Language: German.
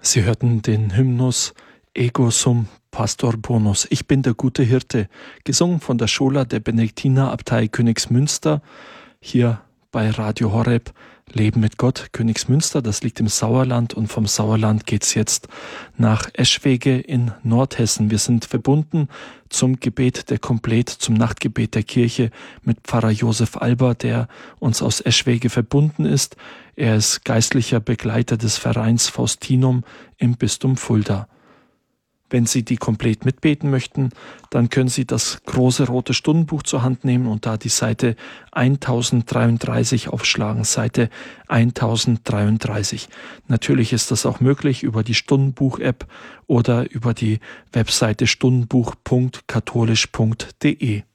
Sie hörten den Hymnus Ego sum Pastor bonus. Ich bin der gute Hirte, gesungen von der Schola der Benediktinerabtei Königsmünster, hier bei Radio Horeb. Leben mit Gott, Königsmünster, das liegt im Sauerland, und vom Sauerland geht's jetzt nach Eschwege in Nordhessen. Wir sind verbunden zum Gebet der Komplet, zum Nachtgebet der Kirche mit Pfarrer Josef Alber, der uns aus Eschwege verbunden ist. Er ist geistlicher Begleiter des Vereins Faustinum im Bistum Fulda. Wenn Sie die Komplet mitbeten möchten, dann können Sie das große rote Stundenbuch zur Hand nehmen und da die Seite 1033 aufschlagen, Seite 1033. Natürlich ist das auch möglich über die Stundenbuch-App oder über die Webseite stundenbuch.katholisch.de.